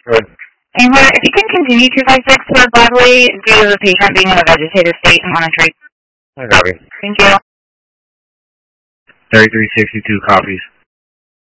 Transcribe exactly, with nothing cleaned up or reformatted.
Good. Anywhere, if you can continue two five six to Broadway due to the patient being in a vegetative state and monitoring. I got you. Thank you. thirty-three sixty-two copies.